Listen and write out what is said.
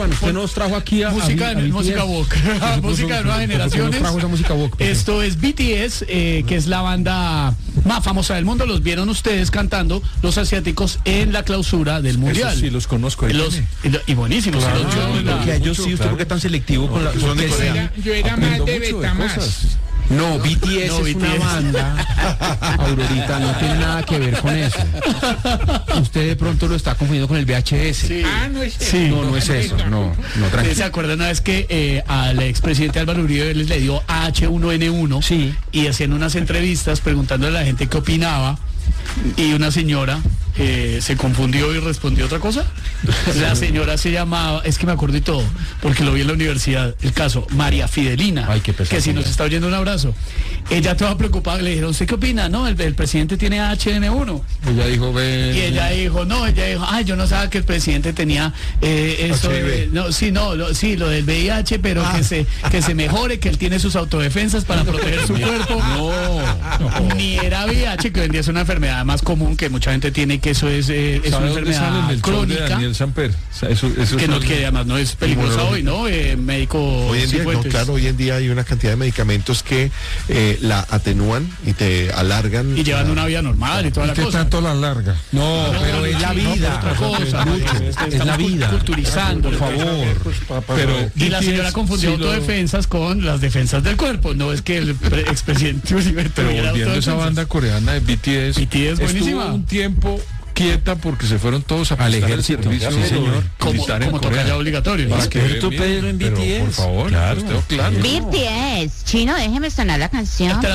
Bueno, usted nos trajo aquí a música woke, música de nuevas generaciones. Trajo esa música woke, esto es BTS, que es la banda más famosa del mundo. Los vieron ustedes cantando, los asiáticos, en la clausura del mundial. Eso sí, los conozco. Y buenísimos. Porque ellos sí, ¿usted por qué tan selectivo con la? Yo era más de Betamax. No, BTS es una banda, Aurorita, no tiene nada que ver con eso. Usted de pronto lo está confundiendo con el VHS. Sí. No es eso. Sí, no es eso, no, tranquilo. ¿Se acuerdan una vez que al expresidente Álvaro Uribe le dio H1N1? Sí. Y hacían unas entrevistas preguntándole a la gente qué opinaba, y una señora se confundió y respondió otra cosa. La señora se llamaba, es que me acuerdo y todo, porque lo vi en la universidad, el caso, María Fidelina. Ay, qué pesado. Que si nos está oyendo, un abrazo. Ella toda preocupada, le dijeron, ¿usted qué opina? No, el presidente tiene HN1. Ella dijo, Y ella dijo, ay, yo no sabía que el presidente tenía eso. Lo del VIH, pero que se mejore, que él tiene sus autodefensas para proteger su cuerpo. No. Ni era VIH, que hoy en día es una enfermedad más común que mucha gente tiene, que eso es una enfermedad crónica. Daniel Samper. Eso que además no es peligrosa hoy, ¿no? Médico. Hoy en día, claro, hoy en día hay una cantidad de medicamentos que la atenúan y te alargan. Y llevan una vida normal y toda la cosa. ¿Qué tanto la larga? No, pero es la vida. Otra cosa. Es la vida. Culturizando. Por favor. Pero y la señora confundió autodefensas con las defensas del cuerpo. No es que el expresidente pero volviendo a esa banda coreana de BTS buenísima. Estuvo un tiempo quieta porque se fueron todos a al ejército. Sí, señor. Como toca ya obligatorio. Para que tú Pedro en BTS. por favor, claro. Claro. BTS, Chino, déjeme sonar la canción.